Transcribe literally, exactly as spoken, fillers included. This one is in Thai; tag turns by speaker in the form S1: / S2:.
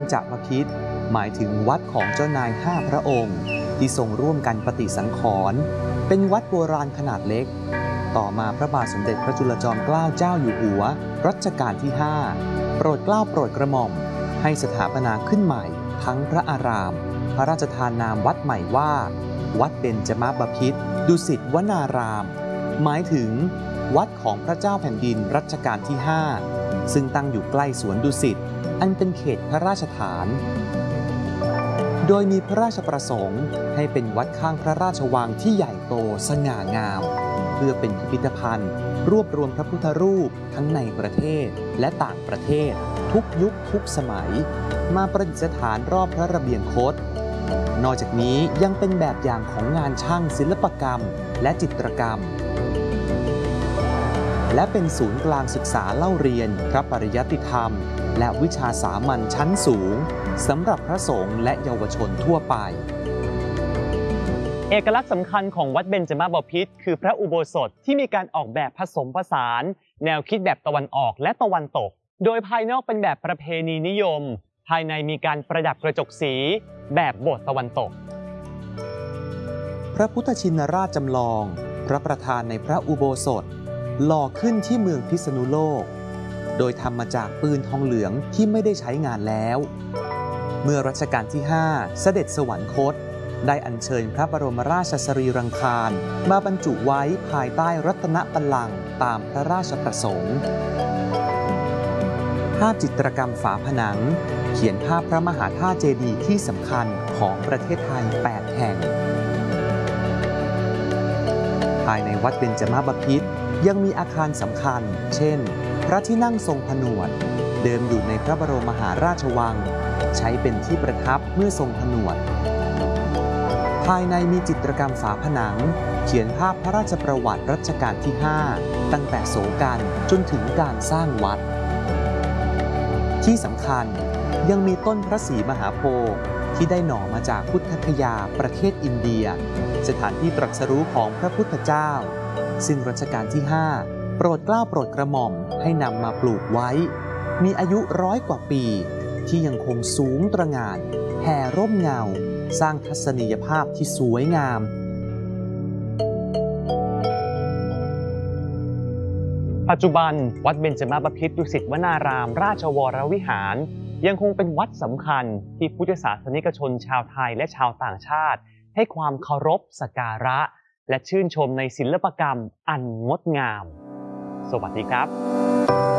S1: จะมาพิษหมายถึงวัดของเจ้านายห้าพระองค์ที่ทรงร่วมกันปฏิสังขรณ์เป็นวัดโบราณขนาดเล็กต่อมาพระบาทสมเด็จพระจุลจอมเกล้าเจ้าอยู่หัวรัชกาลที่ห้าโปรดเกล้าโปรดกระหม่อมให้สถาปนาขึ้นใหม่ทั้งพระอารามพระราชทานนามวัดใหม่ว่าวัดเบญจมบพิตรดุสิตวนารามหมายถึงวัดของพระเจ้าแผ่นดินรัชกาลที่ห้าซึ่งตั้งอยู่ใกล้สวนดุสิตอันเป็นเขตพระราชฐานโดยมีพระราชประสงค์ให้เป็นวัดข้างพระราชวังที่ใหญ่โตสง่างามเพื่อเป็นพิพิธภัณฑ์รวบรวมพระพุทธรูปทั้งในประเทศและต่างประเทศทุกยุคทุกสมัยมาประดิษฐานรอบพระระเบียงคตนอกจากนี้ยังเป็นแบบอย่างของงานช่างศิลปกรรมและจิตรกรรมและเป็นศูนย์กลางศึกษาเล่าเรียนพระปริยัติธรรมและวิชาสามัญชั้นสูงสำหรับพระสงฆ์และเยาวชนทั่วไป
S2: เอกลักษณ์สำคัญของวัดเบญจมบพิตรคือพระอุโบสถที่มีการออกแบบผสมผสานแนวคิดแบบตะวันออกและตะวันตกโดยภายนอกเป็นแบบประเพณีนิยมภายในมีการประดับกระจกสีแบบโบสถ์ตะวันตก
S1: พระพุทธชินราชจำลองพระประธานในพระอุโบสถหล่อขึ้นที่เมืองพิษณุโลกโดยทำมาจากปืนทองเหลืองที่ไม่ได้ใช้งานแล้วเมื่อรัชกาลที่ห้าเสด็จสวรรคตได้อัญเชิญพระบรมราชสรีรังคารมาบรรจุไว้ภายใต้รัตนบัลลังก์ตามพระราชประสงค์ภาพจิตรกรรมฝาผนังเขียนภาพพระมหาธาตุเจดีย์ที่สำคัญของประเทศไทยแปดแห่งภายในวัดเบญจมบพิตรยังมีอาคารสำคัญเช่นพระที่นั่งทรงผนวดเดิมอยู่ในพระบรมมหาราชวังใช้เป็นที่ประทับเมื่อทรงผนวดภายในมีจิตรกรรมฝาผนังเขียนภาพพระราชประวัติรัชกาลที่ห้าตั้งแต่โสกาลจนถึงการสร้างวัดที่สำคัญยังมีต้นพระศรีมหาโพธิ์ที่ได้หน่อมาจากพุทธคยาประเทศอินเดียสถานที่ตรัสรู้ของพระพุทธเจ้าซึ่งรัชกาลที่ห้าโปรดเกล้าโปรดกระหม่อมให้นำมาปลูกไว้มีอายุร้อยกว่าปีที่ยังคงสูงตระหง่านแผ่ร่มเงาสร้างทัศนียภาพที่สวยงาม
S2: ปัจจุบันวัดเบญจมบพิตรดุสิตวนารามราชวรวิหารยังคงเป็นวัดสำคัญที่พุทธศาสนิกชนชาวไทยและชาวต่างชาติให้ความเคารพสักการะและชื่นชมในศิลปกรรมอันงดงามสวัสดีครับ